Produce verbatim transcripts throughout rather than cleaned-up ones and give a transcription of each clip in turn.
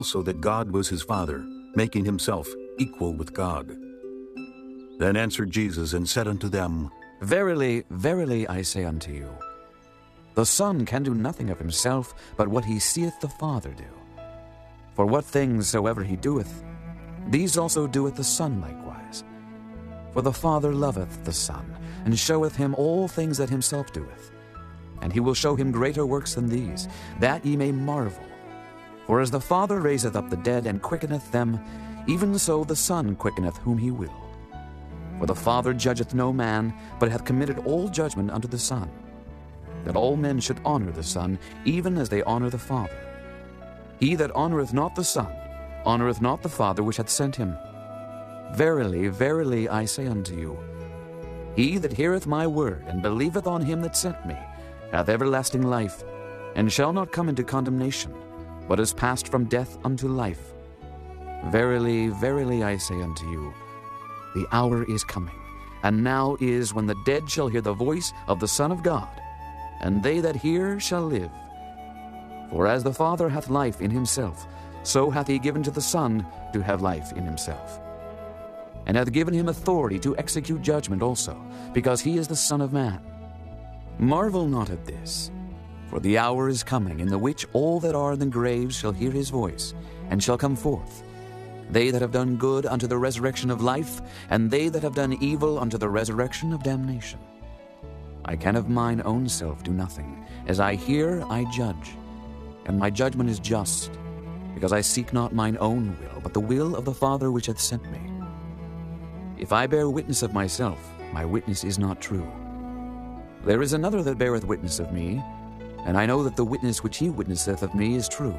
also that God was his Father, making himself equal with God. Then answered Jesus and said unto them, Verily, verily, I say unto you, the Son can do nothing of himself, but what he seeth the Father do. For what things soever he doeth, these also doeth the Son likewise. For the Father loveth the Son, and showeth him all things that himself doeth. And he will show him greater works than these, that ye may marvel. For as the Father raiseth up the dead, and quickeneth them, even so the Son quickeneth whom he will. For the Father judgeth no man, but hath committed all judgment unto the Son, that all men should honor the Son, even as they honor the Father. He that honoreth not the Son, honoreth not the Father which hath sent him. Verily, verily, I say unto you, he that heareth my word, and believeth on him that sent me, hath everlasting life, and shall not come into condemnation, but is passed from death unto life. Verily, verily, I say unto you, the hour is coming, and now is, when the dead shall hear the voice of the Son of God, and they that hear shall live. For as the Father hath life in himself, so hath he given to the Son to have life in himself, and hath given him authority to execute judgment also, because he is the Son of Man. Marvel not at this, for the hour is coming, in the which all that are in the graves shall hear his voice, and shall come forth, they that have done good unto the resurrection of life, and they that have done evil unto the resurrection of damnation. I can of mine own self do nothing. As I hear, I judge, and my judgment is just, because I seek not mine own will, but the will of the Father which hath sent me. If I bear witness of myself, my witness is not true. There is another that beareth witness of me, and I know that the witness which he witnesseth of me is true.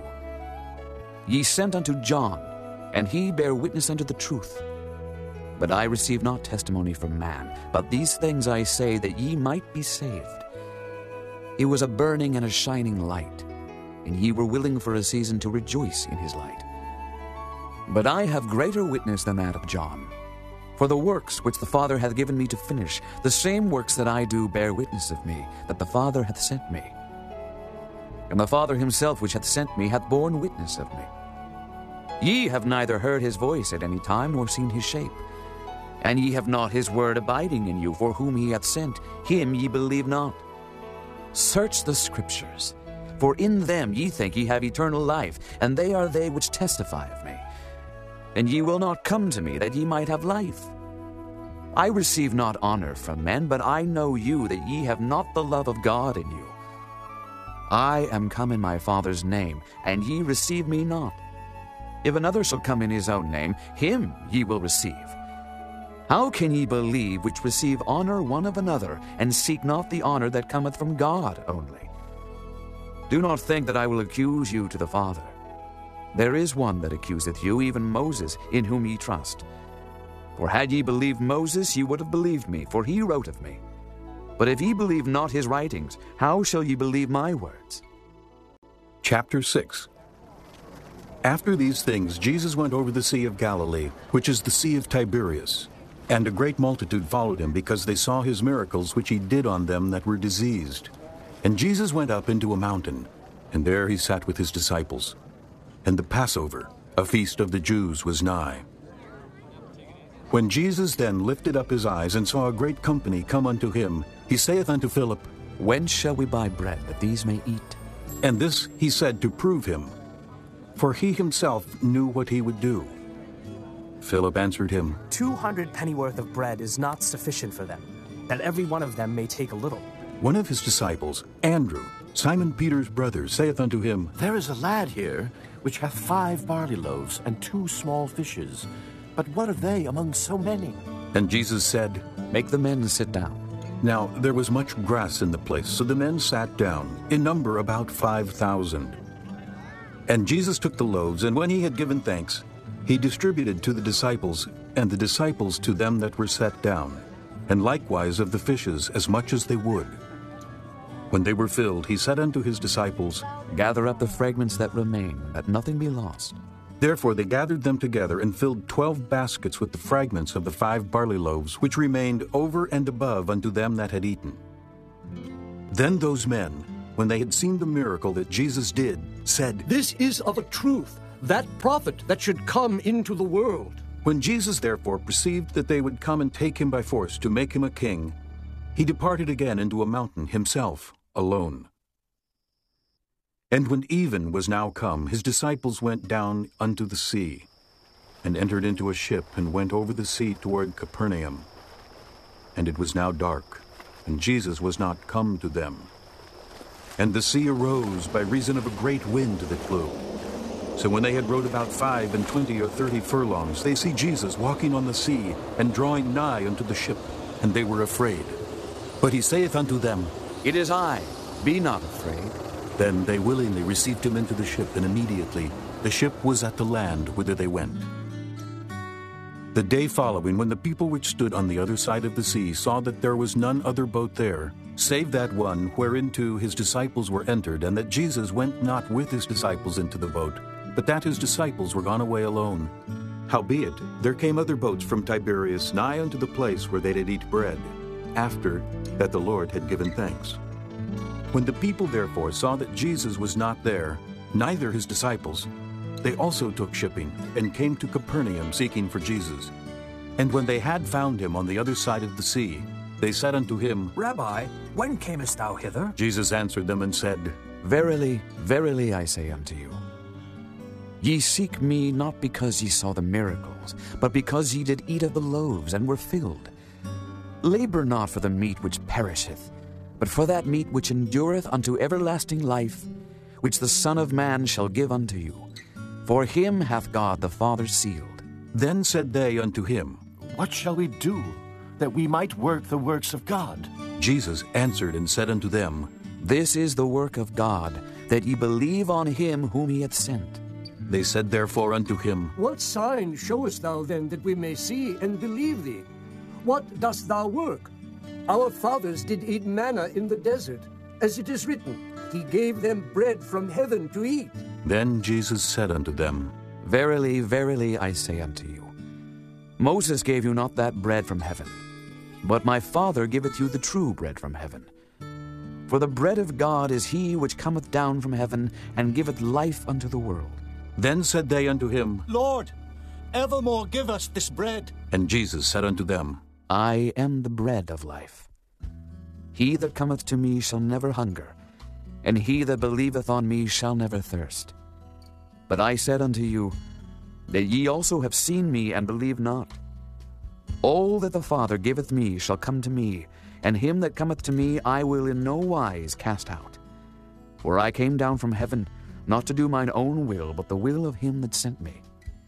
Ye sent unto John, and he bare witness unto the truth. But I receive not testimony from man, but these things I say, that ye might be saved. He was a burning and a shining light, and ye were willing for a season to rejoice in his light. But I have greater witness than that of John. For the works which the Father hath given me to finish, the same works that I do bear witness of me, that the Father hath sent me. And the Father himself which hath sent me hath borne witness of me. Ye have neither heard his voice at any time, nor seen his shape. And ye have not his word abiding in you, for whom he hath sent, him ye believe not. Search the Scriptures, for in them ye think ye have eternal life, and they are they which testify of me. And ye will not come to me, that ye might have life. I receive not honor from men, but I know you, that ye have not the love of God in you. I am come in my Father's name, and ye receive me not. If another shall come in his own name, him ye will receive. How can ye believe which receive honor one of another, and seek not the honor that cometh from God only? Do not think that I will accuse you to the Father. There is one that accuseth you, even Moses, in whom ye trust. For had ye believed Moses, ye would have believed me, for he wrote of me. But if ye believe not his writings, how shall ye believe my words? Chapter six. After these things Jesus went over the Sea of Galilee, which is the Sea of Tiberias. And a great multitude followed him, because they saw his miracles which he did on them that were diseased. And Jesus went up into a mountain, and there he sat with his disciples. And the Passover, a feast of the Jews, was nigh. When Jesus then lifted up his eyes, and saw a great company come unto him, he saith unto Philip, Whence shall we buy bread, that these may eat? And this he said to prove him, for he himself knew what he would do. Philip answered him, Two hundred pennyworth of bread is not sufficient for them, that every one of them may take a little. One of his disciples, Andrew, Simon Peter's brother, saith unto him, There is a lad here, which hath five barley loaves and two small fishes. But what are they among so many? And Jesus said, Make the men sit down. Now there was much grass in the place, so the men sat down, in number about five thousand. And Jesus took the loaves, and when he had given thanks, he distributed to the disciples, and the disciples to them that were set down, and likewise of the fishes as much as they would. When they were filled, he said unto his disciples, Gather up the fragments that remain, that nothing be lost. Therefore they gathered them together, and filled twelve baskets with the fragments of the five barley loaves, which remained over and above unto them that had eaten. Then those men, when they had seen the miracle that Jesus did, said, This is of a truth that prophet that should come into the world. When Jesus therefore perceived that they would come and take him by force to make him a king, he departed again into a mountain himself, alone. And when even was now come, his disciples went down unto the sea, and entered into a ship, and went over the sea toward Capernaum. And it was now dark, and Jesus was not come to them. And the sea arose by reason of a great wind that blew. So when they had rowed about five and twenty or thirty furlongs, they see Jesus walking on the sea, and drawing nigh unto the ship, and they were afraid. But he saith unto them, It is I, be not afraid. Then they willingly received him into the ship, and immediately the ship was at the land whither they went. The day following, when the people which stood on the other side of the sea saw that there was none other boat there, save that one whereinto his disciples were entered, and that Jesus went not with his disciples into the boat, but that his disciples were gone away alone. Howbeit, there came other boats from Tiberias nigh unto the place where they did eat bread, after that the Lord had given thanks. When the people therefore saw that Jesus was not there, neither his disciples, they also took shipping, and came to Capernaum seeking for Jesus. And when they had found him on the other side of the sea, they said unto him, Rabbi, when camest thou hither? Jesus answered them and said, Verily, verily, I say unto you, ye seek me not because ye saw the miracles, but because ye did eat of the loaves, and were filled. Labor not for the meat which perisheth, but for that meat which endureth unto everlasting life, which the Son of Man shall give unto you. For him hath God the Father sealed. Then said they unto him, What shall we do, that we might work the works of God? Jesus answered and said unto them, This is the work of God, that ye believe on him whom he hath sent. They said therefore unto him, What sign showest thou then, that we may see and believe thee? What dost thou work? Our fathers did eat manna in the desert, as it is written, He gave them bread from heaven to eat. Then Jesus said unto them, Verily, verily, I say unto you, Moses gave you not that bread from heaven, but my Father giveth you the true bread from heaven. For the bread of God is he which cometh down from heaven, and giveth life unto the world. Then said they unto him, Lord, evermore give us this bread. And Jesus said unto them, I am the bread of life. He that cometh to me shall never hunger, and he that believeth on me shall never thirst. But I said unto you, that ye also have seen me, and believe not. All that the Father giveth me shall come to me, and him that cometh to me I will in no wise cast out. For I came down from heaven, not to do mine own will, but the will of him that sent me.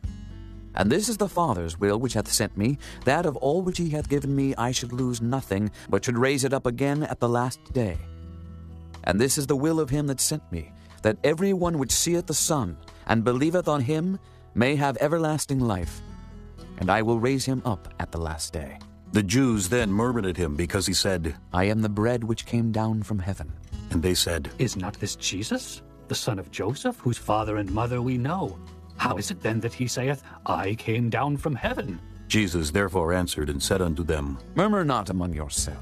And this is the Father's will which hath sent me, that of all which he hath given me I should lose nothing, but should raise it up again at the last day. And this is the will of him that sent me, that every one which seeth the Son, and believeth on him, may have everlasting life, and I will raise him up at the last day. The Jews then murmured at him, because he said, I am the bread which came down from heaven. And they said, Is not this Jesus, the son of Joseph, whose father and mother we know? How is it then that he saith, I came down from heaven? Jesus therefore answered and said unto them, Murmur not among yourselves.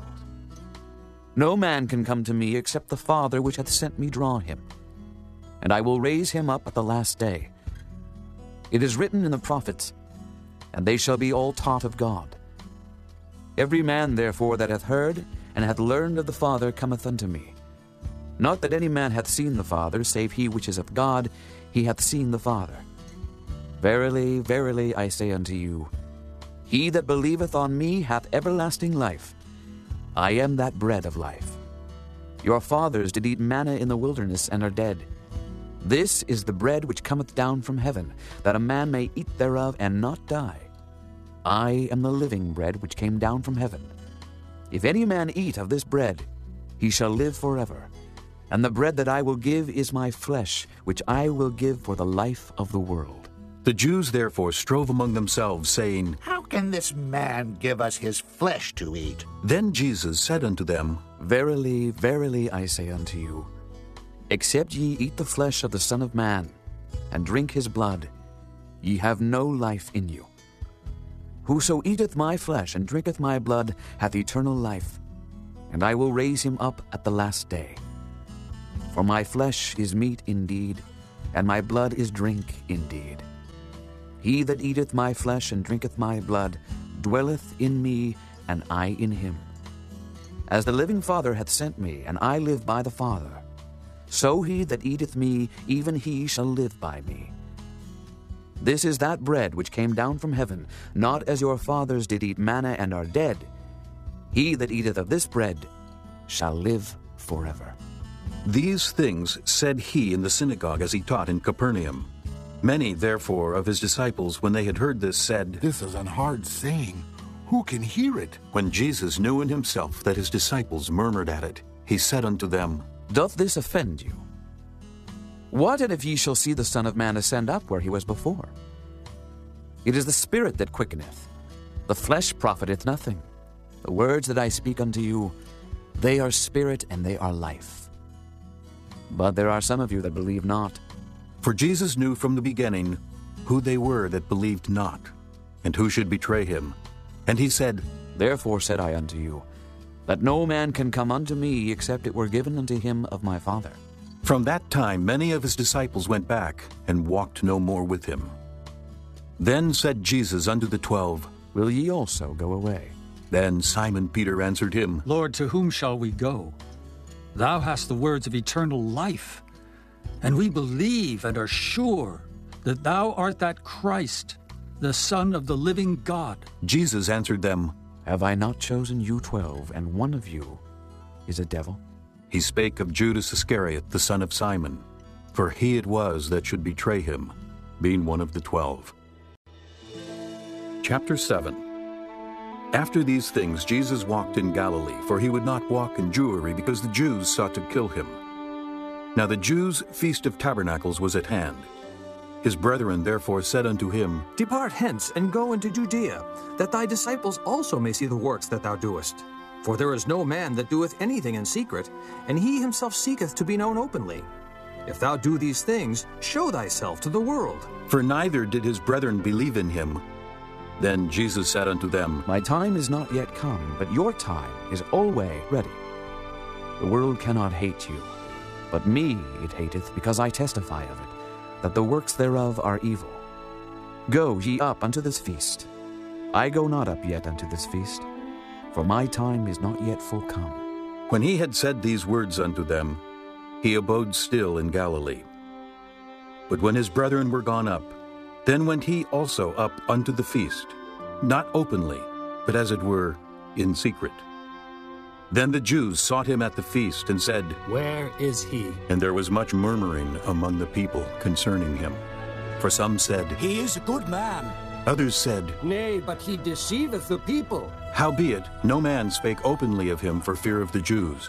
No man can come to me except the Father which hath sent me draw him, and I will raise him up at the last day. It is written in the prophets, and they shall be all taught of God. Every man therefore that hath heard and hath learned of the Father cometh unto me. Not that any man hath seen the Father, save he which is of God, he hath seen the Father. Verily, verily, I say unto you, he that believeth on me hath everlasting life. I am that bread of life. Your fathers did eat manna in the wilderness, and are dead. This is the bread which cometh down from heaven, that a man may eat thereof and not die. I am the living bread which came down from heaven. If any man eat of this bread, he shall live forever. And the bread that I will give is my flesh, which I will give for the life of the world. The Jews therefore strove among themselves, saying, How can this man give us his flesh to eat? Then Jesus said unto them, Verily, verily, I say unto you, except ye eat the flesh of the Son of Man, and drink his blood, ye have no life in you. Whoso eateth my flesh and drinketh my blood hath eternal life, and I will raise him up at the last day. For my flesh is meat indeed, and my blood is drink indeed. He that eateth my flesh and drinketh my blood dwelleth in me, and I in him. As the living Father hath sent me, and I live by the Father, so he that eateth me, even he shall live by me. This is that bread which came down from heaven, not as your fathers did eat manna and are dead. He that eateth of this bread shall live forever. These things said he in the synagogue as he taught in Capernaum. Many, therefore, of his disciples, when they had heard this, said, This is an hard saying. Who can hear it? When Jesus knew in himself that his disciples murmured at it, he said unto them, Doth this offend you? What and if ye shall see the Son of Man ascend up where he was before? It is the Spirit that quickeneth, the flesh profiteth nothing. The words that I speak unto you, they are spirit and they are life. But there are some of you that believe not. For Jesus knew from the beginning who they were that believed not, and who should betray him. And he said, Therefore said I unto you, that no man can come unto me except it were given unto him of my Father. From that time many of his disciples went back, and walked no more with him. Then said Jesus unto the twelve, Will ye also go away? Then Simon Peter answered him, Lord, to whom shall we go? Thou hast the words of eternal life, and we believe and are sure that thou art that Christ, the Son of the living God. Jesus answered them, Have I not chosen you twelve, and one of you is a devil? He spake of Judas Iscariot, the son of Simon, for he it was that should betray him, being one of the twelve. Chapter seven. After these things Jesus walked in Galilee, for he would not walk in Jewry, because the Jews sought to kill him. Now the Jews' feast of tabernacles was at hand. His brethren therefore said unto him, Depart hence, and go into Judea, that thy disciples also may see the works that thou doest. For there is no man that doeth anything in secret, and he himself seeketh to be known openly. If thou do these things, show thyself to the world. For neither did his brethren believe in him. Then Jesus said unto them, My time is not yet come, but your time is always ready. The world cannot hate you, but me it hateth, because I testify of it, that the works thereof are evil. Go ye up unto this feast. I go not up yet unto this feast, for my time is not yet full come. When he had said these words unto them, he abode still in Galilee. But when his brethren were gone up, then went he also up unto the feast, not openly, but as it were in secret. Then the Jews sought him at the feast, and said, Where is he? And there was much murmuring among the people concerning him. For some said, He is a good man. Others said, Nay, but he deceiveth the people. Howbeit, no man spake openly of him for fear of the Jews.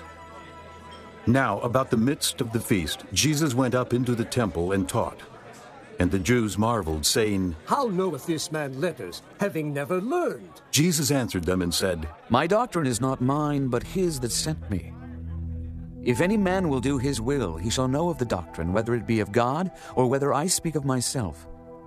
Now, about the midst of the feast, Jesus went up into the temple and taught. And the Jews marveled, saying, How knoweth this man letters, having never learned? Jesus answered them and said, My doctrine is not mine, but his that sent me. If any man will do his will, he shall know of the doctrine, whether it be of God, or whether I speak of myself.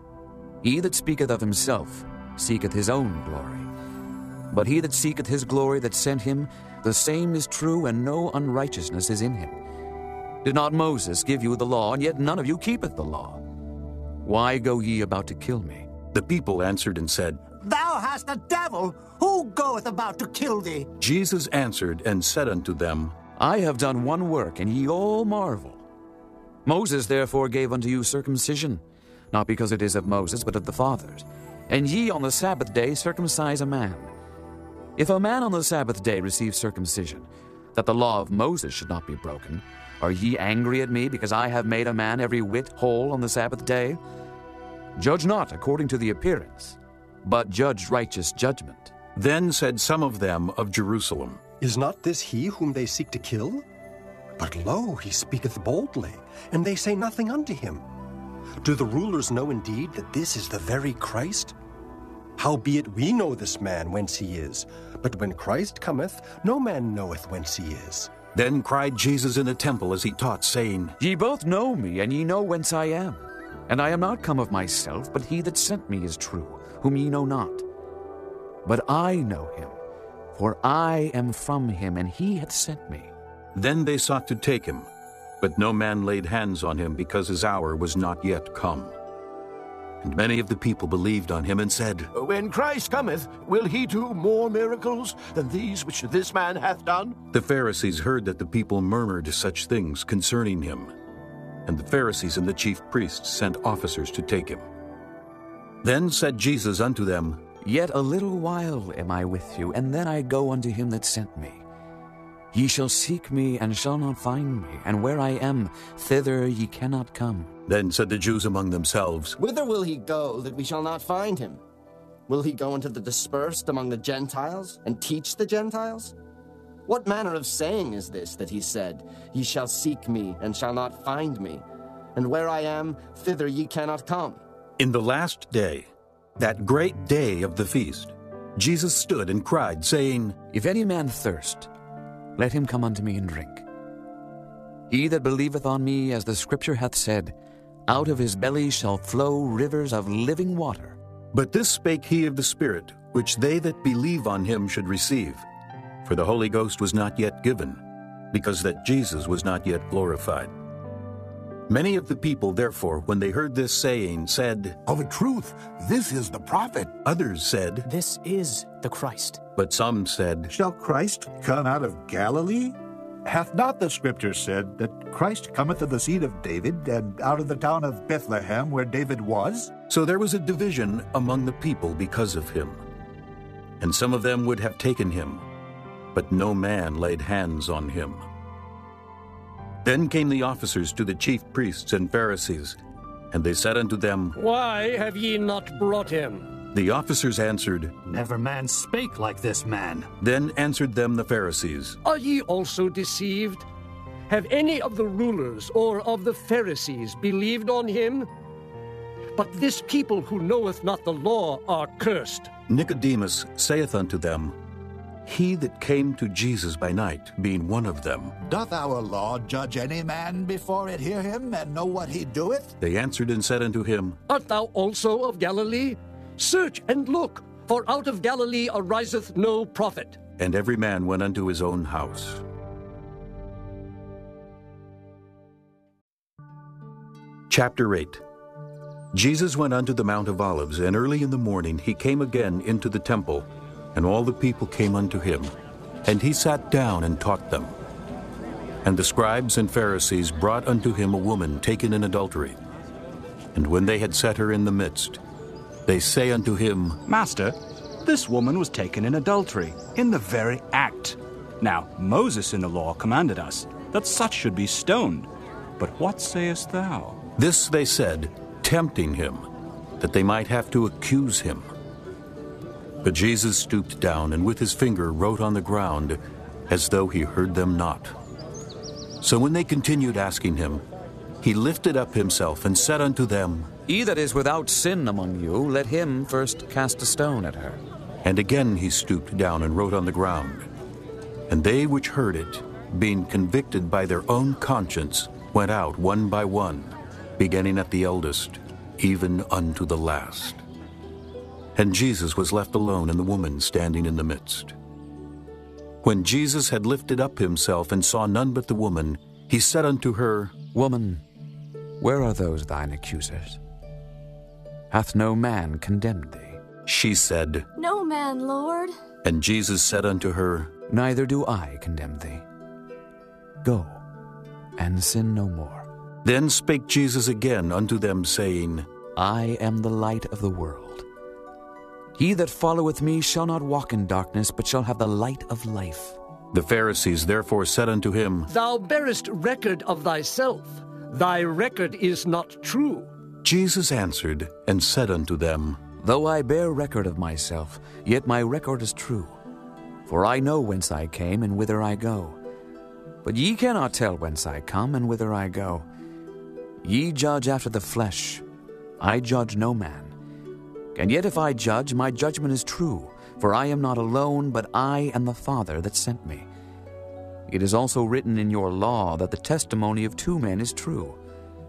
He that speaketh of himself seeketh his own glory. But he that seeketh his glory that sent him, the same is true, and no unrighteousness is in him. Did not Moses give you the law, and yet none of you keepeth the law? Why go ye about to kill me? The people answered and said, Thou hast a devil. Who goeth about to kill thee? Jesus answered and said unto them, I have done one work, and ye all marvel. Moses therefore gave unto you circumcision, not because it is of Moses, but of the fathers. And ye on the Sabbath day circumcise a man. If a man on the Sabbath day receive circumcision, that the law of Moses should not be broken, are ye angry at me, because I have made a man every whit whole on the Sabbath day? Judge not according to the appearance, but judge righteous judgment. Then said some of them of Jerusalem, Is not this he whom they seek to kill? But lo, he speaketh boldly, and they say nothing unto him. Do the rulers know indeed that this is the very Christ? Howbeit we know this man whence he is, but when Christ cometh, no man knoweth whence he is. Then cried Jesus in the temple as he taught, saying, Ye both know me, and ye know whence I am. And I am not come of myself, but he that sent me is true, whom ye know not. But I know him, for I am from him, and he hath sent me. Then they sought to take him. But no man laid hands on him because his hour was not yet come. And many of the people believed on him and said, When Christ cometh, will he do more miracles than these which this man hath done? The Pharisees heard that the people murmured such things concerning him. And the Pharisees and the chief priests sent officers to take him. Then said Jesus unto them, Yet a little while am I with you, and then I go unto him that sent me. Ye shall seek me, and shall not find me, and where I am, thither ye cannot come. Then said the Jews among themselves, Whither will he go, that we shall not find him? Will he go into the dispersed among the Gentiles, and teach the Gentiles? What manner of saying is this that he said, Ye shall seek me, and shall not find me, and where I am, thither ye cannot come? In the last day, that great day of the feast, Jesus stood and cried, saying, If any man thirst, let him come unto me and drink. He that believeth on me, as the Scripture hath said, out of his belly shall flow rivers of living water. But this spake he of the Spirit, which they that believe on him should receive. For the Holy Ghost was not yet given, because that Jesus was not yet glorified. Many of the people, therefore, when they heard this saying, said, Of a truth, this is the prophet. Others said, This is the Christ. But some said, Shall Christ come out of Galilee? Hath not the Scripture said that Christ cometh of the seed of David, and out of the town of Bethlehem, where David was? So there was a division among the people because of him. And some of them would have taken him, but no man laid hands on him. Then came the officers to the chief priests and Pharisees, and they said unto them, Why have ye not brought him? The officers answered, Never man spake like this man. Then answered them the Pharisees, Are ye also deceived? Have any of the rulers or of the Pharisees believed on him? But this people who knoweth not the law are cursed. Nicodemus saith unto them, He that came to Jesus by night, being one of them. Doth our law judge any man before it hear him, and know what he doeth? They answered and said unto him, Art thou also of Galilee? Search and look, for out of Galilee ariseth no prophet. And every man went unto his own house. Chapter eight. Jesus went unto the Mount of Olives, and early in the morning he came again into the temple, and all the people came unto him. And he sat down and taught them. And the scribes and Pharisees brought unto him a woman taken in adultery. And when they had set her in the midst, they say unto him, Master, this woman was taken in adultery, in the very act. Now Moses in the law commanded us that such should be stoned. But what sayest thou? This they said, tempting him, that they might have to accuse him. But Jesus stooped down, and with his finger wrote on the ground, as though he heard them not. So when they continued asking him, he lifted up himself and said unto them, He that is without sin among you, let him first cast a stone at her. And again he stooped down and wrote on the ground. And they which heard it, being convicted by their own conscience, went out one by one, beginning at the eldest, even unto the last. And Jesus was left alone, and the woman standing in the midst. When Jesus had lifted up himself and saw none but the woman, he said unto her, Woman, where are those thine accusers? Hath no man condemned thee? She said, No man, Lord. And Jesus said unto her, Neither do I condemn thee. Go, and sin no more. Then spake Jesus again unto them, saying, I am the light of the world. He that followeth me shall not walk in darkness, but shall have the light of life. The Pharisees therefore said unto him, Thou bearest record of thyself. Thy record is not true. Jesus answered and said unto them, Though I bear record of myself, yet my record is true. For I know whence I came and whither I go. But ye cannot tell whence I come and whither I go. Ye judge after the flesh. I judge no man. And yet if I judge, my judgment is true. For I am not alone, but I and the Father that sent me. It is also written in your law that the testimony of two men is true.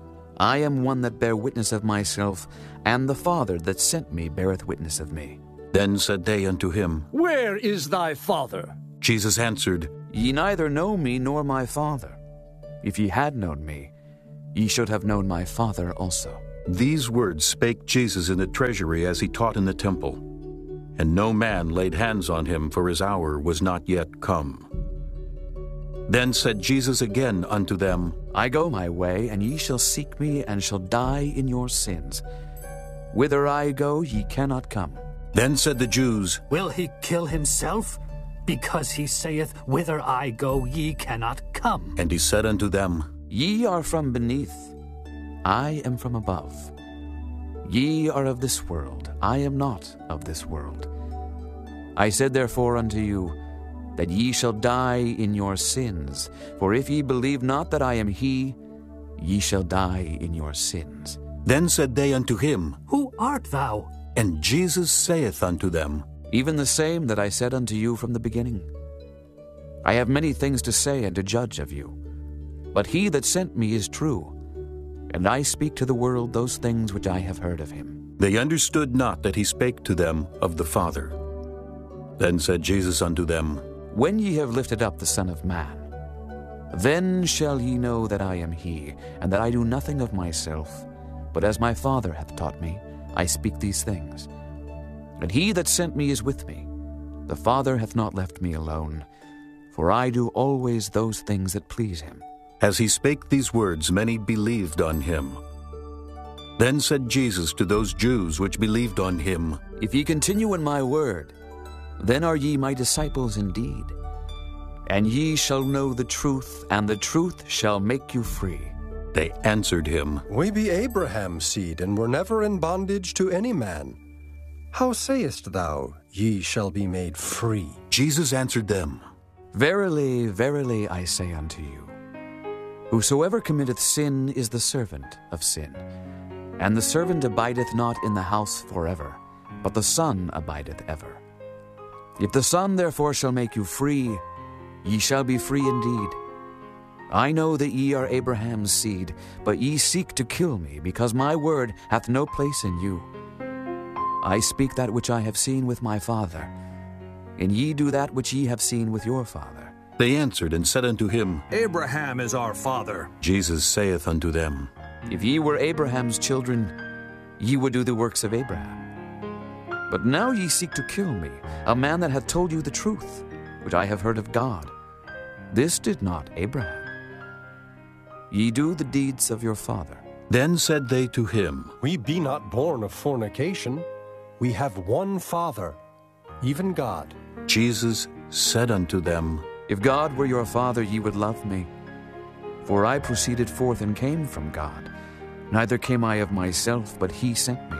I am one that bear witness of myself, and the Father that sent me beareth witness of me. Then said they unto him, Where is thy Father? Jesus answered, Ye neither know me nor my Father. If ye had known me, ye should have known my Father also. These words spake Jesus in the treasury as he taught in the temple. And no man laid hands on him, for his hour was not yet come. Then said Jesus again unto them, I go my way, and ye shall seek me, and shall die in your sins. Whither I go, ye cannot come. Then said the Jews, Will he kill himself? Because he saith, Whither I go, ye cannot come. And he said unto them, Ye are from beneath, I am from above. Ye are of this world, I am not of this world. I said therefore unto you, that ye shall die in your sins. For if ye believe not that I am he, ye shall die in your sins. Then said they unto him, Who art thou? And Jesus saith unto them, Even the same that I said unto you from the beginning. I have many things to say and to judge of you. But he that sent me is true, and I speak to the world those things which I have heard of him. They understood not that he spake to them of the Father. Then said Jesus unto them, When ye have lifted up the Son of Man, then shall ye know that I am he, and that I do nothing of myself, but as my Father hath taught me, I speak these things. And he that sent me is with me. The Father hath not left me alone, for I do always those things that please him. As he spake these words, many believed on him. Then said Jesus to those Jews which believed on him, If ye continue in my word, then are ye my disciples indeed. And ye shall know the truth, and the truth shall make you free. They answered him, We be Abraham's seed, and were never in bondage to any man. How sayest thou, Ye shall be made free? Jesus answered them, Verily, verily, I say unto you, whosoever committeth sin is the servant of sin. And the servant abideth not in the house forever, but the Son abideth ever. If the Son therefore shall make you free, ye shall be free indeed. I know that ye are Abraham's seed, but ye seek to kill me, because my word hath no place in you. I speak that which I have seen with my Father, and ye do that which ye have seen with your father. They answered and said unto him, Abraham is our father. Jesus saith unto them, If ye were Abraham's children, ye would do the works of Abraham. But now ye seek to kill me, a man that hath told you the truth, which I have heard of God. This did not Abraham. Ye do the deeds of your father. Then said they to him, We be not born of fornication. We have one Father, even God. Jesus said unto them, If God were your father, ye would love me. For I proceeded forth and came from God. Neither came I of myself, but he sent me.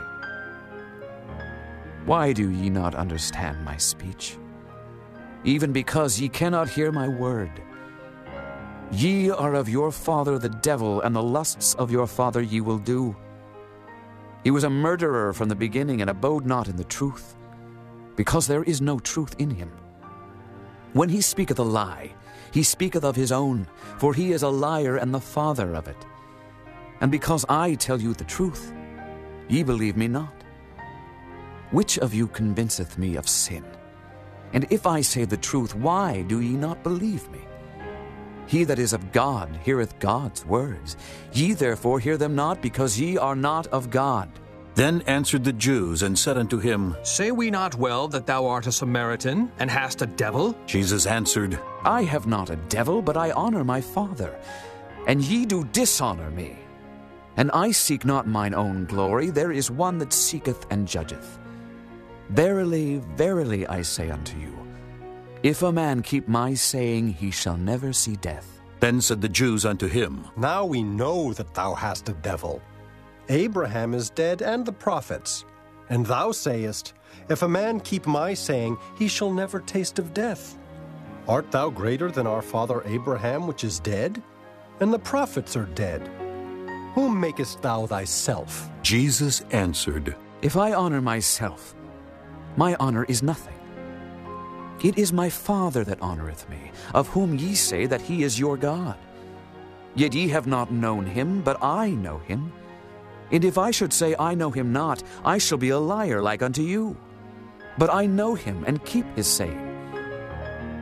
Why do ye not understand my speech? Even because ye cannot hear my word. Ye are of your father the devil, and the lusts of your father ye will do. He was a murderer from the beginning, and abode not in the truth, because there is no truth in him. When he speaketh a lie, he speaketh of his own, for he is a liar and the father of it. And because I tell you the truth, ye believe me not. Which of you convinceth me of sin? And if I say the truth, why do ye not believe me? He that is of God heareth God's words. Ye therefore hear them not, because ye are not of God. Then answered the Jews and said unto him, Say we not well that thou art a Samaritan, and hast a devil? Jesus answered, I have not a devil, but I honor my Father, and ye do dishonor me. And I seek not mine own glory, there is one that seeketh and judgeth. Verily, verily, I say unto you, if a man keep my saying, he shall never see death. Then said the Jews unto him, Now we know that thou hast a devil. Abraham is dead, and the prophets. And thou sayest, If a man keep my saying, he shall never taste of death. Art thou greater than our father Abraham, which is dead? And the prophets are dead. Whom makest thou thyself? Jesus answered, If I honor myself, my honor is nothing. It is my Father that honoreth me, of whom ye say that he is your God. Yet ye have not known him, but I know him. And if I should say I know him not, I shall be a liar like unto you. But I know him, and keep his saying.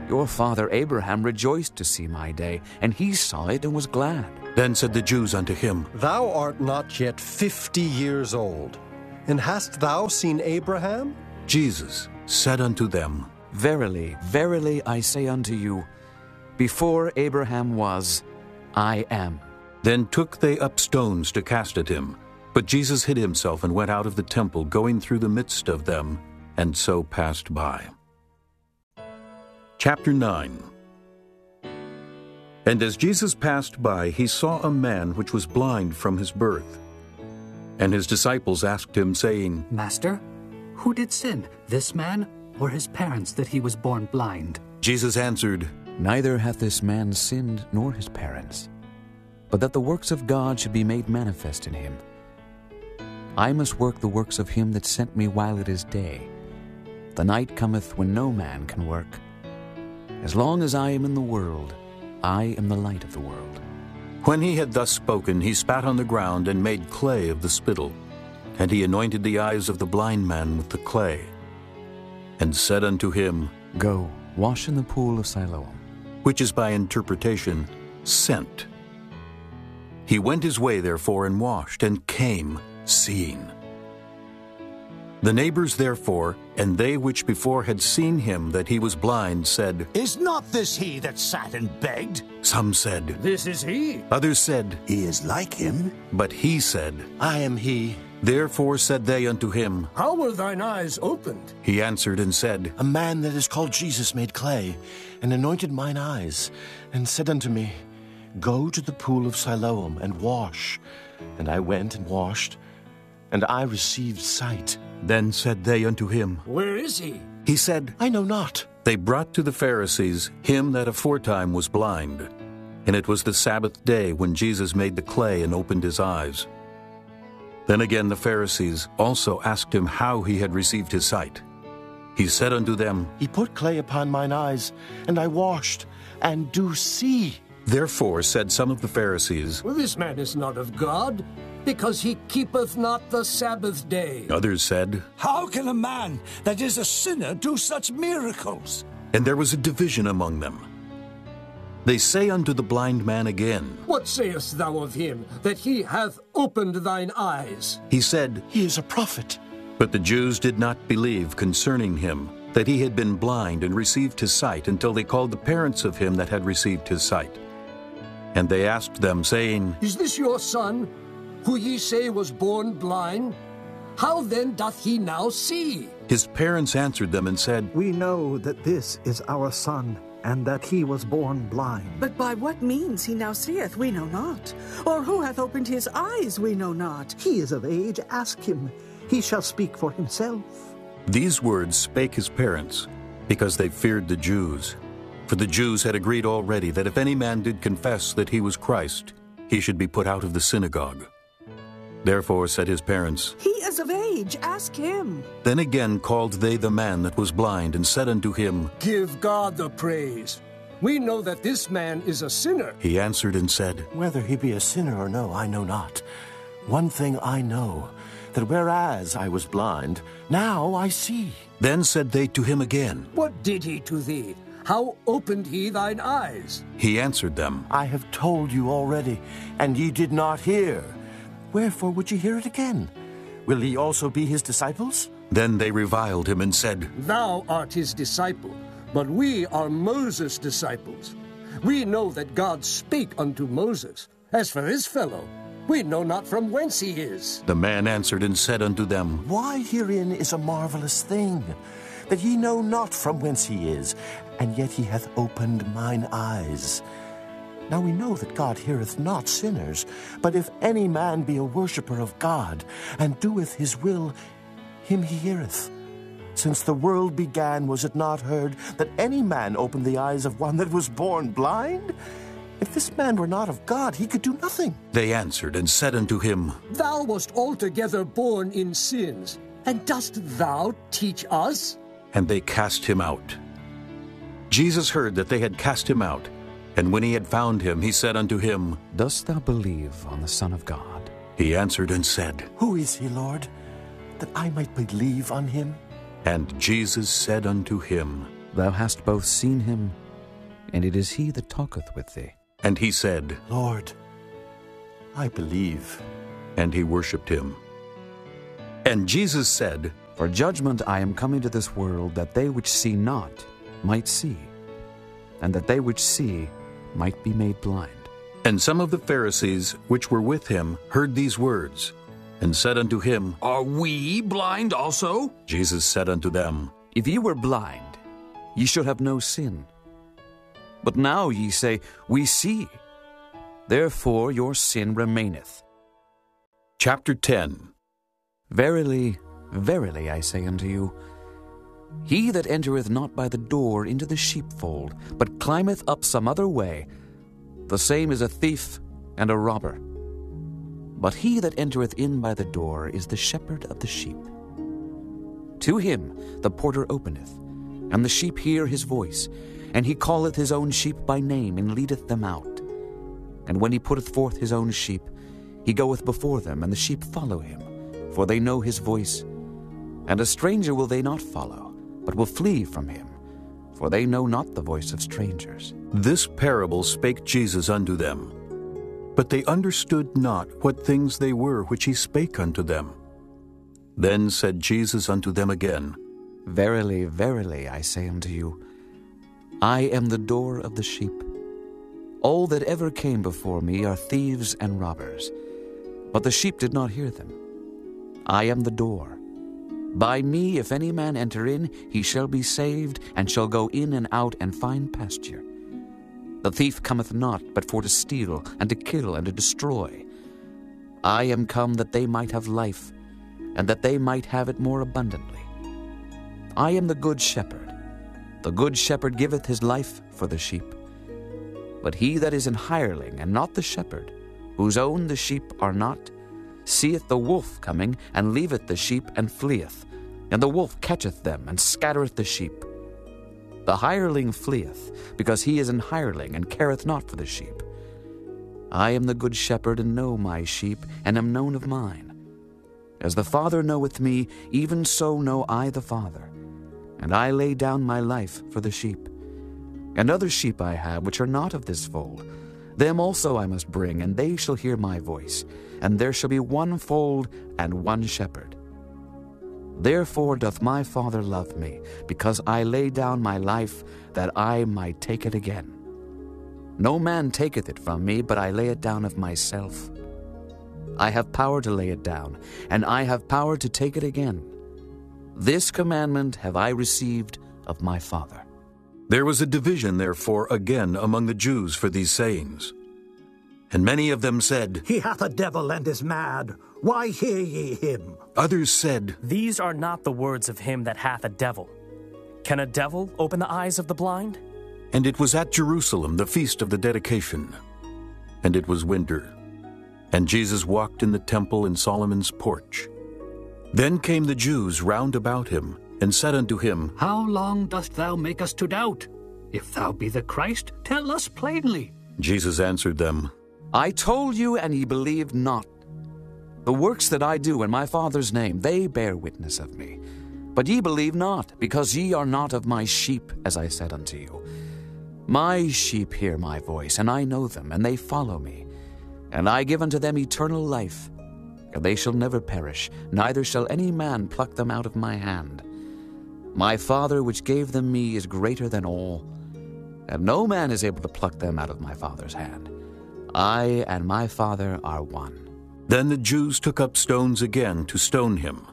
Your father Abraham rejoiced to see my day, and he saw it and was glad. Then said the Jews unto him, Thou art not yet fifty years old, and hast thou seen Abraham? Jesus said unto them, Verily, verily, I say unto you, before Abraham was, I am. Then took they up stones to cast at him. But Jesus hid himself and went out of the temple, going through the midst of them, and so passed by. Chapter nine. And as Jesus passed by, he saw a man which was blind from his birth. And his disciples asked him, saying, Master, who did sin, this man or his parents, that he was born blind? Jesus answered, Neither hath this man sinned nor his parents, but that the works of God should be made manifest in him. I must work the works of him that sent me while it is day. The night cometh when no man can work. As long as I am in the world, I am the light of the world. When he had thus spoken, he spat on the ground and made clay of the spittle. And he anointed the eyes of the blind man with the clay, and said unto him, Go, wash in the pool of Siloam, which is by interpretation, sent. He went his way therefore and washed, and came seeing. The neighbors therefore, and they which before had seen him that he was blind, said, Is not this he that sat and begged? Some said, This is he. Others said, He is like him. But he said, I am he. Therefore said they unto him, How were thine eyes opened? He answered and said, A man that is called Jesus made clay, and anointed mine eyes, and said unto me, Go to the pool of Siloam, and wash. And I went and washed, and I received sight. Then said they unto him, Where is he? He said, I know not. They brought to the Pharisees him that aforetime was blind. And it was the Sabbath day when Jesus made the clay and opened his eyes. Then again the Pharisees also asked him how he had received his sight. He said unto them, He put clay upon mine eyes, and I washed, and do see. Therefore said some of the Pharisees, Well, this man is not of God, because he keepeth not the Sabbath day. Others said, How can a man that is a sinner do such miracles? And there was a division among them. They say unto the blind man again, What sayest thou of him, that he hath opened thine eyes? He said, He is a prophet. But the Jews did not believe concerning him, that he had been blind and received his sight, until they called the parents of him that had received his sight. And they asked them, saying, Is this your son, who ye say was born blind? How then doth he now see? His parents answered them and said, We know that this is our son, and that he was born blind. But by what means he now seeth, we know not. Or who hath opened his eyes, we know not. He is of age, ask him. He shall speak for himself. These words spake his parents, because they feared the Jews. For the Jews had agreed already that if any man did confess that he was Christ, he should be put out of the synagogue. Therefore said his parents, He is of age, ask him. Then again called they the man that was blind, and said unto him, Give God the praise. We know that this man is a sinner. He answered and said, Whether he be a sinner or no, I know not. One thing I know, that whereas I was blind, now I see. Then said they to him again, What did he to thee? How opened he thine eyes? He answered them, I have told you already, and ye did not hear. Wherefore would ye hear it again? Will ye also be his disciples? Then they reviled him and said, Thou art his disciple, but we are Moses' disciples. We know that God spake unto Moses. As for this fellow, we know not from whence he is. The man answered and said unto them, Why herein is a marvelous thing, that ye know not from whence he is, and yet he hath opened mine eyes. Now we know that God heareth not sinners, but if any man be a worshipper of God, and doeth his will, him he heareth. Since the world began, was it not heard that any man opened the eyes of one that was born blind? If this man were not of God, he could do nothing. They answered and said unto him, Thou wast altogether born in sins, and dost thou teach us? And they cast him out. Jesus heard that they had cast him out, and when he had found him, he said unto him, Dost thou believe on the Son of God? He answered and said, Who is he, Lord, that I might believe on him? And Jesus said unto him, Thou hast both seen him, and it is he that talketh with thee. And he said, Lord, I believe. And he worshipped him. And Jesus said, For judgment I am come into this world, that they which see not might see, and that they which see might be made blind. And some of the Pharisees which were with him heard these words, and said unto him, Are we blind also? Jesus said unto them, If ye were blind, ye should have no sin. But now ye say, We see. Therefore your sin remaineth. Chapter ten. Verily, verily, I say unto you, he that entereth not by the door into the sheepfold, but climbeth up some other way, the same is a thief and a robber. But he that entereth in by the door is the shepherd of the sheep. To him the porter openeth, and the sheep hear his voice, and he calleth his own sheep by name, and leadeth them out. And when he putteth forth his own sheep, he goeth before them, and the sheep follow him, for they know his voice. And a stranger will they not follow, but will flee from him, for they know not the voice of strangers. This parable spake Jesus unto them. But they understood not what things they were which he spake unto them. Then said Jesus unto them again, Verily, verily, I say unto you, I am the door of the sheep. All that ever came before me are thieves and robbers, but the sheep did not hear them. I am the door. By me, if any man enter in, he shall be saved, and shall go in and out and find pasture. The thief cometh not, but for to steal, and to kill, and to destroy. I am come that they might have life, and that they might have it more abundantly. I am the good shepherd. The good shepherd giveth his life for the sheep. But he that is an hireling, and not the shepherd, whose own the sheep are not, seeth the wolf coming, and leaveth the sheep, and fleeth. And the wolf catcheth them, and scattereth the sheep. The hireling fleeth, because he is an hireling, and careth not for the sheep. I am the good shepherd, and know my sheep, and am known of mine. As the Father knoweth me, even so know I the Father. And I lay down my life for the sheep. And other sheep I have, which are not of this fold. Them also I must bring, and they shall hear my voice. And there shall be one fold and one shepherd. Therefore doth my Father love me, because I lay down my life, that I might take it again. No man taketh it from me, but I lay it down of myself. I have power to lay it down, and I have power to take it again. This commandment have I received of my Father. There was a division, therefore, again among the Jews for these sayings. And many of them said, He hath a devil and is mad. Why hear ye him? Others said, These are not the words of him that hath a devil. Can a devil open the eyes of the blind? And it was at Jerusalem, the feast of the dedication. And it was winter. And Jesus walked in the temple in Solomon's porch. Then came the Jews round about him, and said unto him, How long dost thou make us to doubt? If thou be the Christ, tell us plainly. Jesus answered them, I told you, and ye believed not. The works that I do in my Father's name, they bear witness of me. But ye believe not, because ye are not of my sheep, as I said unto you. My sheep hear my voice, and I know them, and they follow me. And I give unto them eternal life, and they shall never perish, neither shall any man pluck them out of my hand. My Father which gave them me is greater than all, and no man is able to pluck them out of my Father's hand. I and my Father are one. Then the Jews took up stones again to stone him.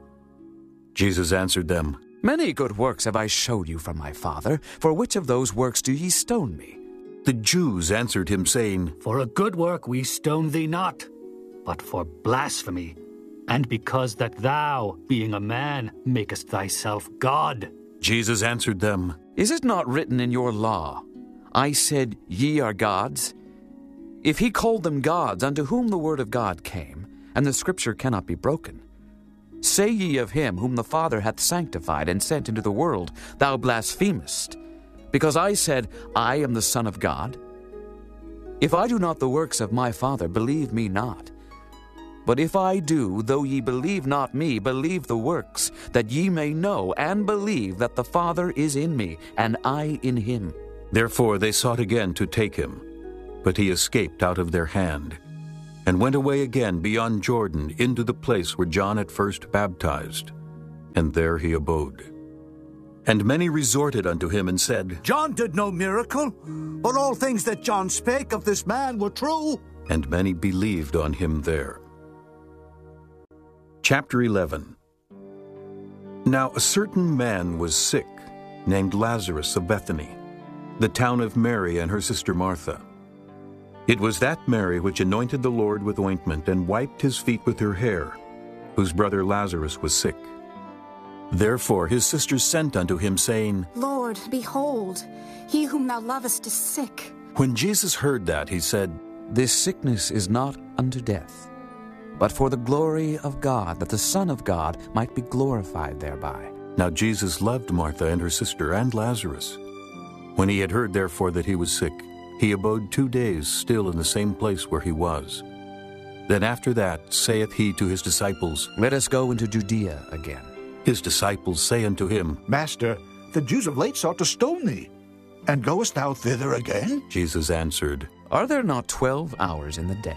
Jesus answered them, Many good works have I showed you from my Father. For which of those works do ye stone me? The Jews answered him, saying, For a good work we stone thee not, but for blasphemy, and because that thou, being a man, makest thyself God. Jesus answered them, Is it not written in your law, I said, Ye are gods? If he called them gods, unto whom the word of God came, and the scripture cannot be broken. Say ye of him whom the Father hath sanctified and sent into the world, Thou blasphemest, because I said, I am the Son of God? If I do not the works of my Father, believe me not. But if I do, though ye believe not me, believe the works, that ye may know and believe that the Father is in me, and I in him. Therefore they sought again to take him, but he escaped out of their hand, and went away again beyond Jordan into the place where John at first baptized, and there he abode. And many resorted unto him and said, John did no miracle, but all things that John spake of this man were true. And many believed on him there. Chapter eleven. Now a certain man was sick, named Lazarus of Bethany, the town of Mary and her sister Martha. It was that Mary which anointed the Lord with ointment and wiped his feet with her hair, whose brother Lazarus was sick. Therefore his sisters sent unto him, saying, Lord, behold, he whom thou lovest is sick. When Jesus heard that, he said, This sickness is not unto death, but for the glory of God, that the Son of God might be glorified thereby. Now Jesus loved Martha and her sister and Lazarus. When he had heard therefore that he was sick, he abode two days still in the same place where he was. Then after that saith he to his disciples, Let us go into Judea again. His disciples say unto him, Master, the Jews of late sought to stone thee, and goest thou thither again? Jesus answered, Are there not twelve hours in the day?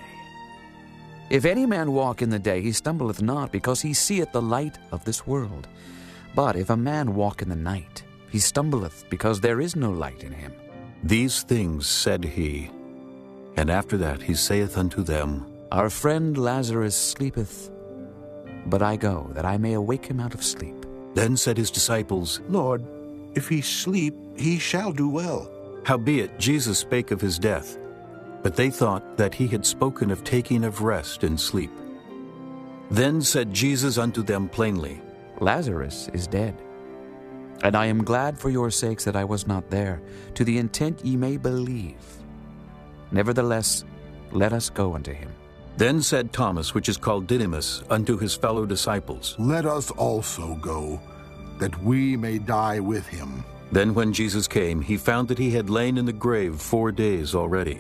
If any man walk in the day, he stumbleth not, because he seeth the light of this world. But if a man walk in the night, he stumbleth, because there is no light in him. These things said he, and after that he saith unto them, Our friend Lazarus sleepeth, but I go, that I may awake him out of sleep. Then said his disciples, Lord, if he sleep, he shall do well. Howbeit Jesus spake of his death, but they thought that he had spoken of taking of rest in sleep. Then said Jesus unto them plainly, Lazarus is dead, and I am glad for your sakes that I was not there, to the intent ye may believe. Nevertheless, let us go unto him. Then said Thomas, which is called Didymus, unto his fellow disciples, Let us also go, that we may die with him. Then when Jesus came, he found that he had lain in the grave four days already.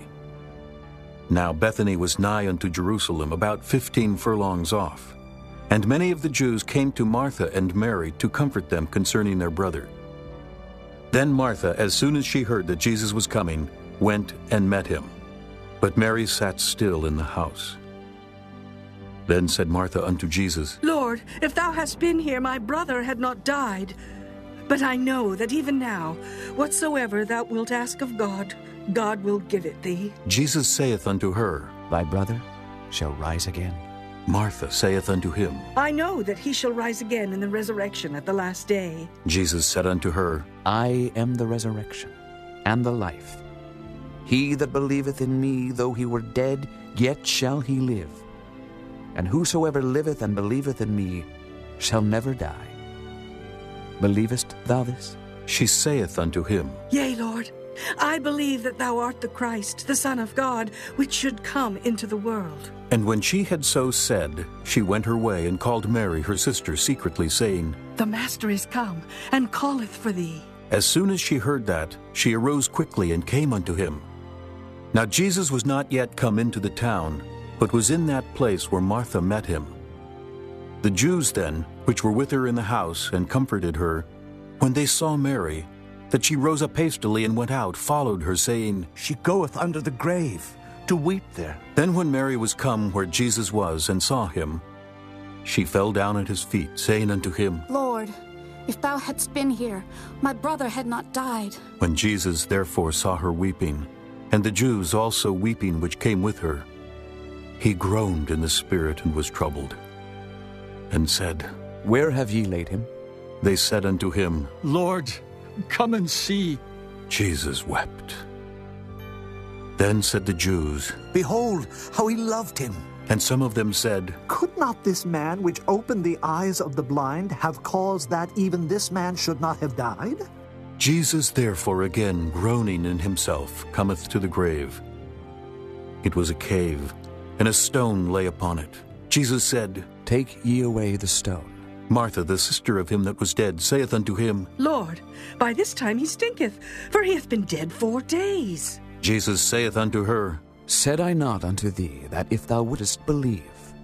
Now Bethany was nigh unto Jerusalem, about fifteen furlongs off. And many of the Jews came to Martha and Mary to comfort them concerning their brother. Then Martha, as soon as she heard that Jesus was coming, went and met him. But Mary sat still in the house. Then said Martha unto Jesus, Lord, if thou hadst been here, my brother had not died. But I know that even now, whatsoever thou wilt ask of God, God will give it thee. Jesus saith unto her, Thy brother shall rise again. Martha saith unto him, I know that he shall rise again in the resurrection at the last day. Jesus said unto her, I am the resurrection and the life. He that believeth in me, though he were dead, yet shall he live. And whosoever liveth and believeth in me shall never die. Believest thou this? She saith unto him, Yea, Lord, I believe that thou art the Christ, the Son of God, which should come into the world. And when she had so said, she went her way and called Mary her sister secretly, saying, The Master is come, and calleth for thee. As soon as she heard that, she arose quickly and came unto him. Now Jesus was not yet come into the town, but was in that place where Martha met him. The Jews then, which were with her in the house, and comforted her, when they saw Mary, that she rose up hastily and went out, followed her, saying, She goeth under the grave, to weep there. Then when Mary was come where Jesus was, and saw him, she fell down at his feet, saying unto him, Lord, if thou hadst been here, my brother had not died. When Jesus therefore saw her weeping, and the Jews also weeping which came with her, he groaned in the spirit and was troubled, and said, Where have ye laid him? They said unto him, Lord, come and see. Jesus wept. Then said the Jews, Behold, how he loved him. And some of them said, Could not this man which opened the eyes of the blind have caused that even this man should not have died? Jesus therefore again groaning in himself cometh to the grave. It was a cave, and a stone lay upon it. Jesus said, Take ye away the stone. Martha, the sister of him that was dead, saith unto him, Lord, by this time he stinketh, for he hath been dead four days. Jesus saith unto her, Said I not unto thee, that if thou wouldest believe,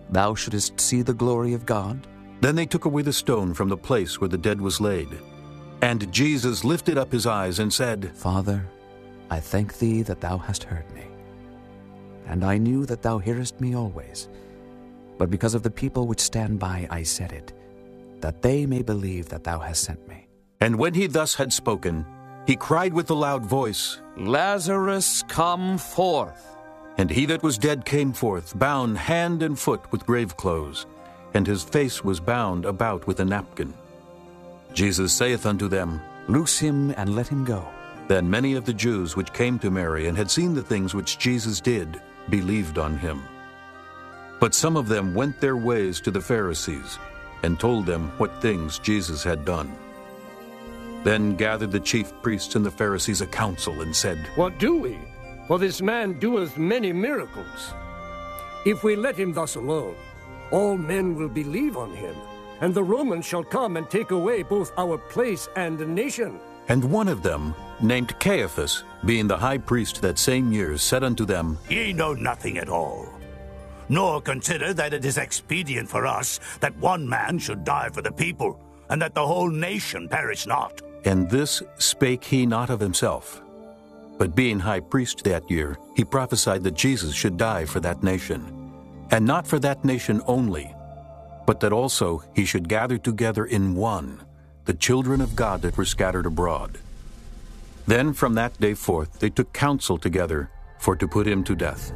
thou shouldest see the glory of God? Then they took away the stone from the place where the dead was laid. And Jesus lifted up his eyes and said, Father, I thank thee that thou hast heard me. And I knew that thou hearest me always. But because of the people which stand by I said it, that they may believe that thou hast sent me. And when he thus had spoken, he cried with a loud voice, Lazarus, come forth. And he that was dead came forth, bound hand and foot with grave clothes, and his face was bound about with a napkin. Jesus saith unto them, Loose him and let him go. Then many of the Jews which came to Mary and had seen the things which Jesus did believed on him. But some of them went their ways to the Pharisees, and told them what things Jesus had done. Then gathered the chief priests and the Pharisees a council, and said, What do we? For this man doeth many miracles. If we let him thus alone, all men will believe on him, and the Romans shall come and take away both our place and the nation. And one of them, named Caiaphas, being the high priest that same year, said unto them, Ye know nothing at all, nor consider that it is expedient for us that one man should die for the people, and that the whole nation perish not. And this spake he not of himself, but being high priest that year, he prophesied that Jesus should die for that nation, and not for that nation only, but that also he should gather together in one the children of God that were scattered abroad. Then from that day forth they took counsel together for to put him to death.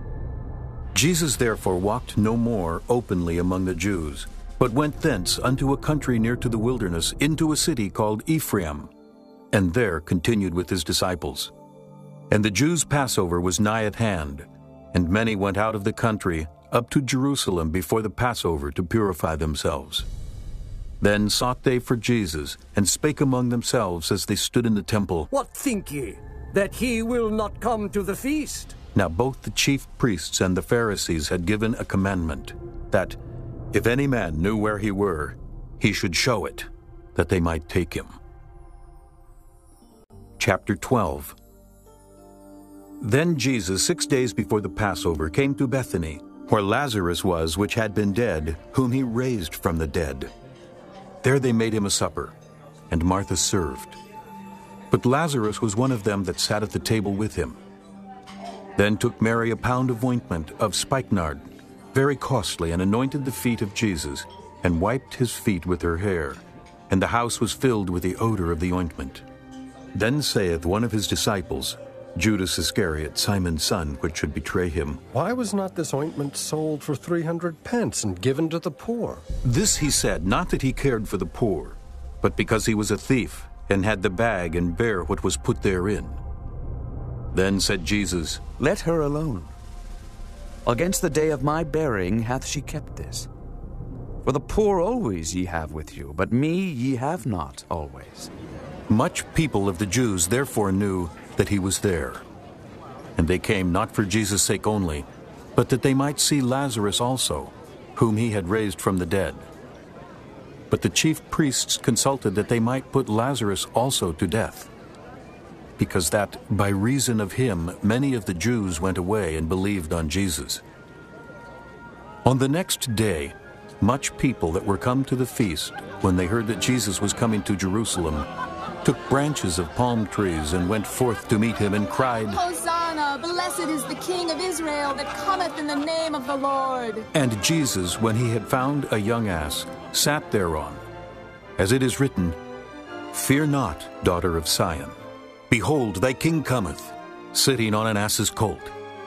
Jesus therefore walked no more openly among the Jews, but went thence unto a country near to the wilderness, into a city called Ephraim, and there continued with his disciples. And the Jews' Passover was nigh at hand, and many went out of the country up to Jerusalem before the Passover to purify themselves. Then sought they for Jesus, and spake among themselves as they stood in the temple, What think ye, that he will not come to the feast? Now both the chief priests and the Pharisees had given a commandment, that if any man knew where he were, he should show it, that they might take him. Chapter twelve. Then Jesus, six days before the Passover, came to Bethany, where Lazarus was, which had been dead, whom he raised from the dead. There they made him a supper, and Martha served. But Lazarus was one of them that sat at the table with him. Then took Mary a pound of ointment of spikenard, very costly, and anointed the feet of Jesus, and wiped his feet with her hair. And the house was filled with the odor of the ointment. Then saith one of his disciples, Judas Iscariot, Simon's son, which should betray him, Why was not this ointment sold for three hundred pence and given to the poor? This he said, not that he cared for the poor, but because he was a thief, and had the bag, and bare what was put therein. Then said Jesus, Let her alone. Against the day of my burying hath she kept this. For the poor always ye have with you, but me ye have not always. Much people of the Jews therefore knew that he was there. And they came not for Jesus' sake only, but that they might see Lazarus also, whom he had raised from the dead. But the chief priests consulted that they might put Lazarus also to death, because that by reason of him many of the Jews went away and believed on Jesus. On the next day, much people that were come to the feast, when they heard that Jesus was coming to Jerusalem, took branches of palm trees and went forth to meet him, and cried, Hosanna! Blessed is the King of Israel that cometh in the name of the Lord. And Jesus, when he had found a young ass, sat thereon, as it is written, Fear not, daughter of Sion. Behold, thy king cometh, sitting on an ass's colt.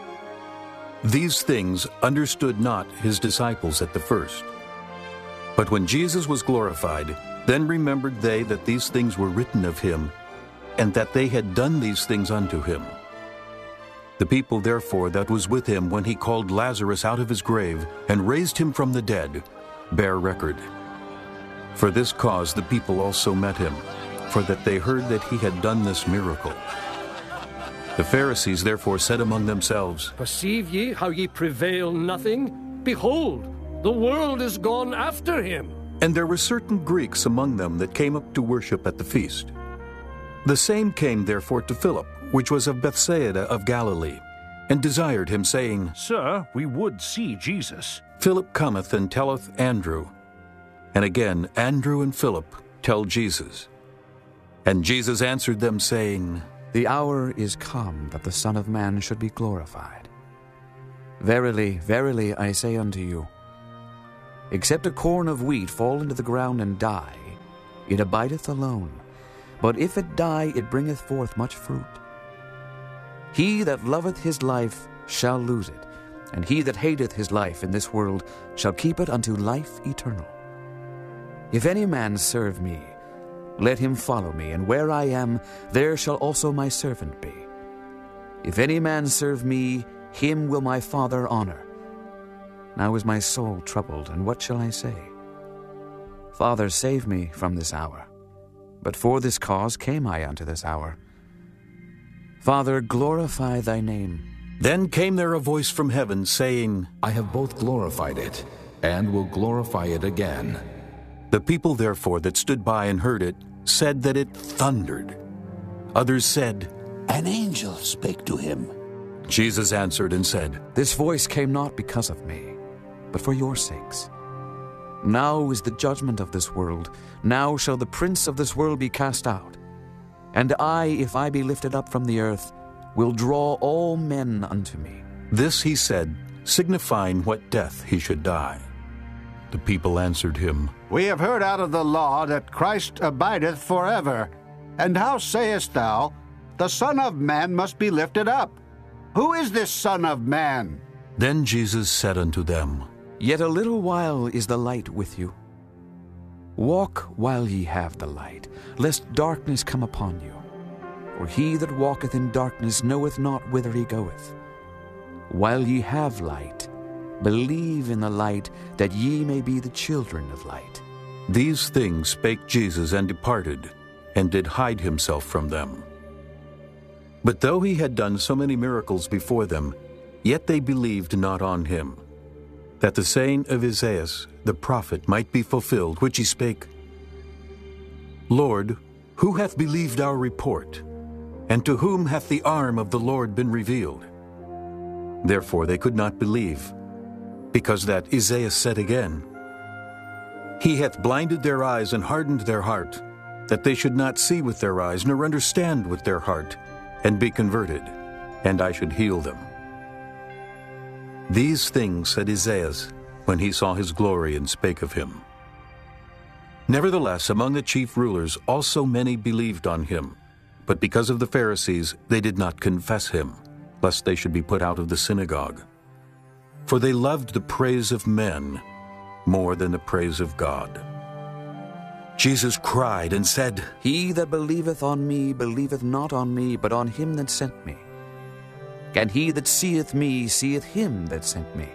These things understood not his disciples at the first. But when Jesus was glorified, then remembered they that these things were written of him, and that they had done these things unto him. The people therefore that was with him when he called Lazarus out of his grave, and raised him from the dead, bear record. For this cause the people also met him, for that they heard that he had done this miracle. The Pharisees therefore said among themselves, Perceive ye how ye prevail nothing? Behold, the world is gone after him. And there were certain Greeks among them that came up to worship at the feast. The same came therefore to Philip, which was of Bethsaida of Galilee, and desired him, saying, Sir, we would see Jesus. Philip cometh and telleth Andrew. And again Andrew and Philip tell Jesus. And Jesus answered them, saying, The hour is come that the Son of Man should be glorified. Verily, verily, I say unto you, except a corn of wheat fall into the ground and die, it abideth alone. But if it die, it bringeth forth much fruit. He that loveth his life shall lose it, and he that hateth his life in this world shall keep it unto life eternal. If any man serve me, let him follow me, and where I am, there shall also my servant be. If any man serve me, him will my Father honor. Now is my soul troubled, and what shall I say? Father, save me from this hour. But for this cause came I unto this hour. Father, glorify thy name. Then came there a voice from heaven, saying, I have both glorified it, and will glorify it again. The people therefore that stood by and heard it said that it thundered. Others said, An angel spake to him. Jesus answered and said, This voice came not because of me, but for your sakes. Now is the judgment of this world. Now shall the prince of this world be cast out. And I, if I be lifted up from the earth, will draw all men unto me. This he said, signifying what death he should die. The people answered him, We have heard out of the law that Christ abideth forever. And how sayest thou, the Son of Man must be lifted up? Who is this Son of Man? Then Jesus said unto them, Yet a little while is the light with you. Walk while ye have the light, lest darkness come upon you. For he that walketh in darkness knoweth not whither he goeth. While ye have light, believe in the light, that ye may be the children of light. These things spake Jesus, and departed, and did hide himself from them. But though he had done so many miracles before them, yet they believed not on him, that the saying of Isaiah the prophet might be fulfilled, which he spake, Lord, who hath believed our report? And to whom hath the arm of the Lord been revealed? Therefore they could not believe, because that Isaiah said again, He hath blinded their eyes and hardened their heart, that they should not see with their eyes, nor understand with their heart, and be converted, and I should heal them. These things said Isaiah when he saw his glory and spake of him. Nevertheless, among the chief rulers also many believed on him, but because of the Pharisees they did not confess him, lest they should be put out of the synagogue. For they loved the praise of men more than the praise of God. Jesus cried and said, He that believeth on me believeth not on me, but on him that sent me. And he that seeth me seeth him that sent me.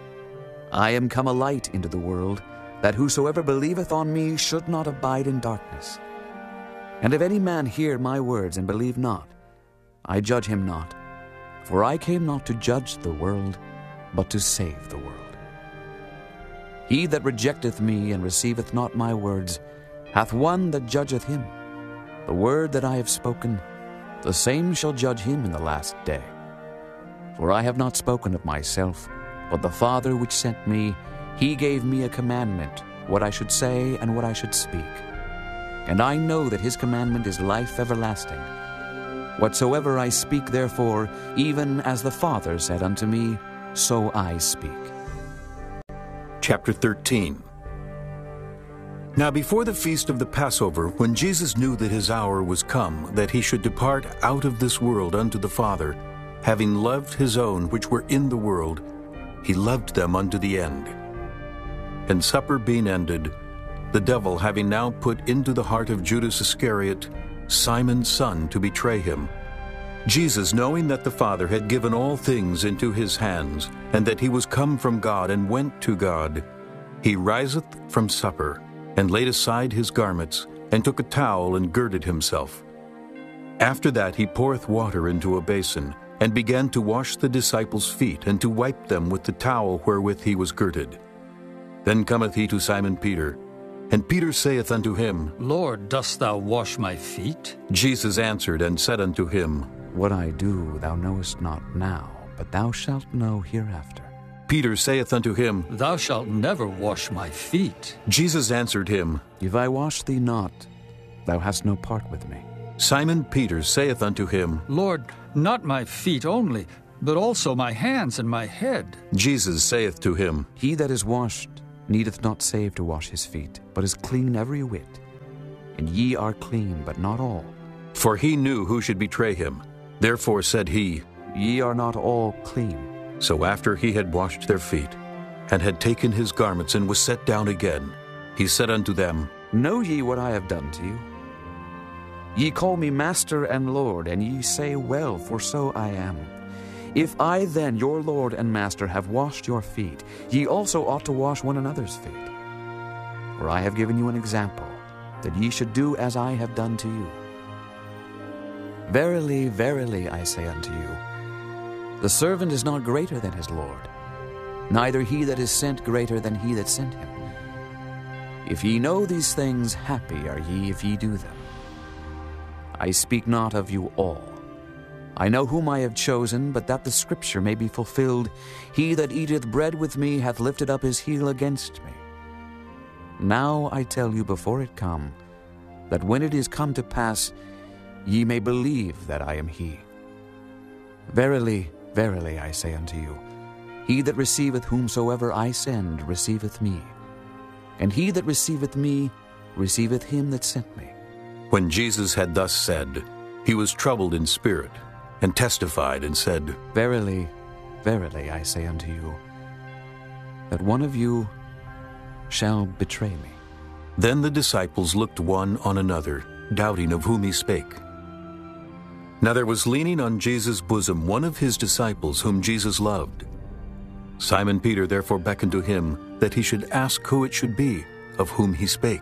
I am come a light into the world, that whosoever believeth on me should not abide in darkness. And if any man hear my words and believe not, I judge him not. For I came not to judge the world, but to save the world. He that rejecteth me and receiveth not my words hath one that judgeth him. The word that I have spoken, the same shall judge him in the last day. For I have not spoken of myself, but the Father which sent me, he gave me a commandment, what I should say and what I should speak. And I know that his commandment is life everlasting. Whatsoever I speak therefore, even as the Father said unto me, so I speak. Chapter thirteen. Now before the feast of the Passover, when Jesus knew that his hour was come, that he should depart out of this world unto the Father, having loved his own which were in the world, he loved them unto the end. And supper being ended, the devil having now put into the heart of Judas Iscariot, Simon's son, to betray him, Jesus, knowing that the Father had given all things into his hands, and that he was come from God and went to God, he riseth from supper, and laid aside his garments, and took a towel and girded himself. After that he poureth water into a basin, and began to wash the disciples' feet, and to wipe them with the towel wherewith he was girded. Then cometh he to Simon Peter, and Peter saith unto him, Lord, dost thou wash my feet? Jesus answered and said unto him, What I do thou knowest not now, but thou shalt know hereafter. Peter saith unto him, Thou shalt never wash my feet. Jesus answered him, If I wash thee not, thou hast no part with me. Simon Peter saith unto him, Lord, not my feet only, but also my hands and my head. Jesus saith to him, He that is washed needeth not save to wash his feet, but is clean every whit. And ye are clean, but not all. For he knew who should betray him. Therefore said he, Ye are not all clean. So after he had washed their feet, and had taken his garments, and was set down again, he said unto them, Know ye what I have done to you? Ye call me Master and Lord, and ye say, Well, for so I am. If I then, your Lord and Master, have washed your feet, ye also ought to wash one another's feet. For I have given you an example, that ye should do as I have done to you. Verily, verily, I say unto you, the servant is not greater than his Lord, neither he that is sent greater than he that sent him. If ye know these things, happy are ye if ye do them. I speak not of you all. I know whom I have chosen, but that the scripture may be fulfilled, He that eateth bread with me hath lifted up his heel against me. Now I tell you before it come, that when it is come to pass, ye may believe that I am he. Verily, verily, I say unto you, he that receiveth whomsoever I send receiveth me, and he that receiveth me receiveth him that sent me. When Jesus had thus said, he was troubled in spirit, and testified and said, Verily, verily, I say unto you, that one of you shall betray me. Then the disciples looked one on another, doubting of whom he spake. Now there was leaning on Jesus' bosom one of his disciples whom Jesus loved. Simon Peter therefore beckoned to him that he should ask who it should be of whom he spake.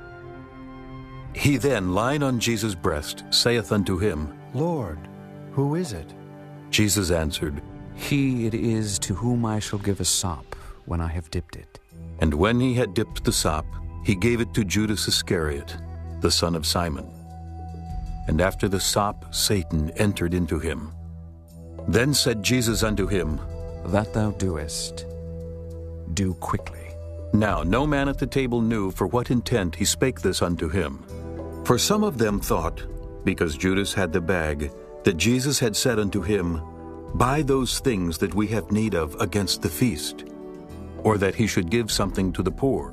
He then, lying on Jesus' breast, saith unto him, Lord, who is it? Jesus answered, He it is to whom I shall give a sop when I have dipped it. And when he had dipped the sop, he gave it to Judas Iscariot, the son of Simon. And after the sop, Satan entered into him. Then said Jesus unto him, That thou doest, do quickly. Now no man at the table knew for what intent he spake this unto him. For some of them thought, because Judas had the bag, that Jesus had said unto him, Buy those things that we have need of against the feast, or that he should give something to the poor.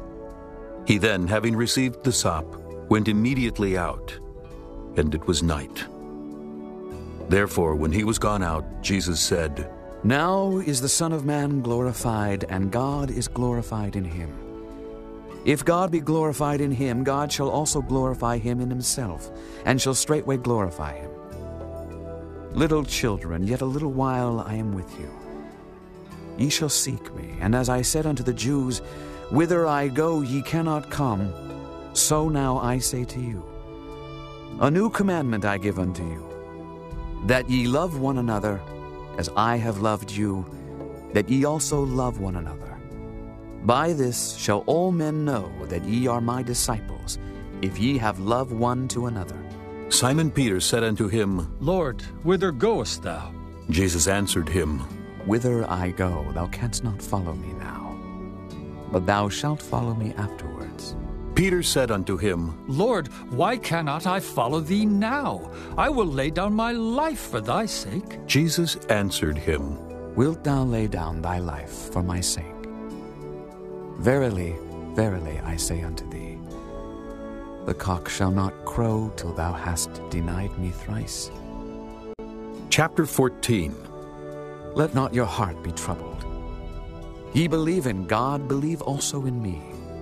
He then, having received the sop, went immediately out, and it was night. Therefore, when he was gone out, Jesus said, Now is the Son of Man glorified, and God is glorified in him. If God be glorified in him, God shall also glorify him in himself, and shall straightway glorify him. Little children, yet a little while I am with you. Ye shall seek me, and as I said unto the Jews, Whither I go ye cannot come, so now I say to you. A new commandment I give unto you, that ye love one another, as I have loved you, that ye also love one another. By this shall all men know that ye are my disciples, if ye have love one to another. Simon Peter said unto him, Lord, whither goest thou? Jesus answered him, Whither I go, thou canst not follow me now, but thou shalt follow me afterwards. Peter said unto him, Lord, why cannot I follow thee now? I will lay down my life for thy sake. Jesus answered him, Wilt thou lay down thy life for my sake? Verily, verily, I say unto thee, the cock shall not crow till thou hast denied me thrice. Chapter fourteen. Let not your heart be troubled. Ye believe in God, believe also in me.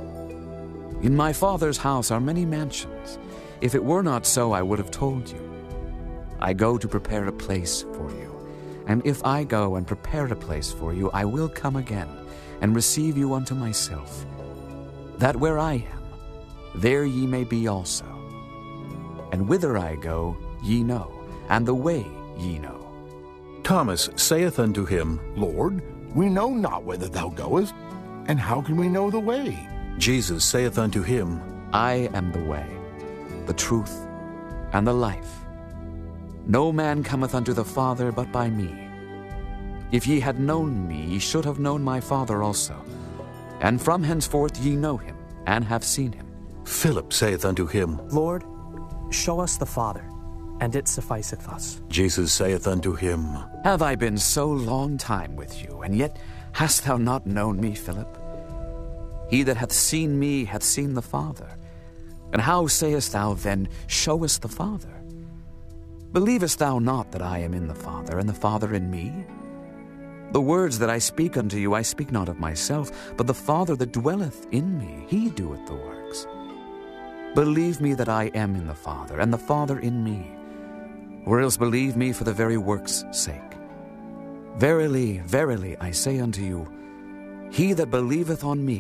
In my Father's house are many mansions. If it were not so, I would have told you. I go to prepare a place for you. And if I go and prepare a place for you, I will come again, and receive you unto myself, that where I am, there ye may be also. And whither I go, ye know, and the way ye know. Thomas saith unto him, Lord, we know not whither thou goest, and how can we know the way? Jesus saith unto him, I am the way, the truth, and the life. No man cometh unto the Father but by me. If ye had known me, ye should have known my Father also. And from henceforth ye know him, and have seen him. Philip saith unto him, Lord, show us the Father, and it sufficeth us. Jesus saith unto him, Have I been so long time with you, and yet hast thou not known me, Philip? He that hath seen me hath seen the Father. And how sayest thou then, Show us the Father? Believest thou not that I am in the Father, and the Father in me? The words that I speak unto you, I speak not of myself, but the Father that dwelleth in me, he doeth the works. Believe me that I am in the Father, and the Father in me, or else believe me for the very works' sake. Verily, verily, I say unto you, he that believeth on me